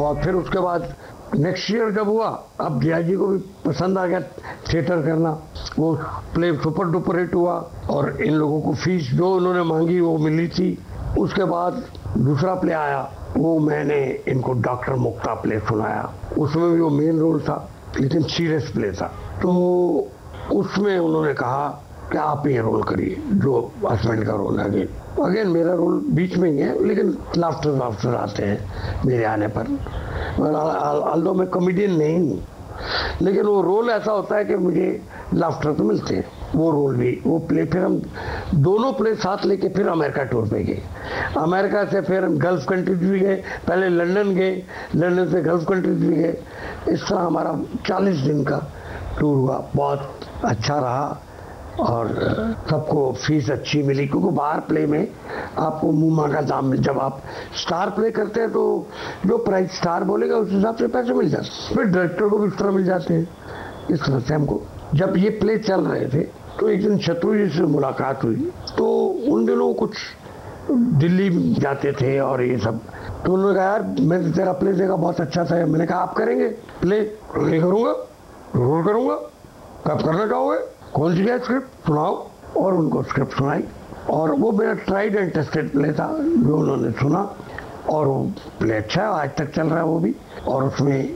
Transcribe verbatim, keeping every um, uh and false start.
और फिर उसके बाद नेक्स्ट ईयर जब हुआ, अब जिया जी को भी पसंद आ गया थिएटर करना, वो प्ले सुपर डुपर हिट हुआ और इन लोगों को फीस जो उन्होंने मांगी वो मिली थी। उसके बाद दूसरा प्ले आया, वो मैंने इनको डॉक्टर मुक्ता प्ले सुनाया, उसमें भी वो मेन रोल था लेकिन सीरियस प्ले था। तो उसमें उन्होंने कहा कि आप ये रोल करिए जो हस्बैंड का रोल है। अगेन अगेन मेरा रोल बीच में ही है लेकिन लाफ्टर लाफ्टर आते हैं मेरे आने पर। आल्दो मैं कॉमेडियन नहीं हूँ लेकिन वो रोल ऐसा होता है कि मुझे लाफ्टर तो मिलते हैं। वो रोल भी वो प्ले, फिर हम दोनों प्ले साथ लेके फिर अमेरिका टूर पे गए। अमेरिका से फिर हम गल्फ कंट्रीज भी गए, पहले लंदन गए, लंदन से गल्फ कंट्रीज भी गए। इस तरह हमारा चालीस दिन का टूर हुआ, बहुत अच्छा रहा और सबको फीस अच्छी मिली क्योंकि बाहर प्ले में आपको मुंह मांगा दाम में, जब आप स्टार प्ले करते हैं तो जो प्राइस स्टार बोलेगा उस हिसाब से पैसे मिल जाते हैं, फिर डायरेक्टर को भी इस तरह मिल जाते हैं। इस तरह से हमको जब ये प्ले चल रहे थे तो एक दिन शत्रु जी से मुलाकात हुई, तो उन दिनों कुछ दिल्ली जाते थे और ये सब, तो उन्होंने कहा यार मैं तेरा प्ले देखा बहुत अच्छा था। मैंने कहा आप करेंगे प्ले? नहीं करूँगा, जरूर करूँगा। कब करना चाहोगे? कौन सी है स्क्रिप्ट सुनाओ? और उनको स्क्रिप्ट सुनाई और वो मेरा ट्राइड एंड टेस्टेड प्ले था जो उन्होंने सुना और वो प्ले अच्छा है, आज तक चल रहा है वो भी। और उसमें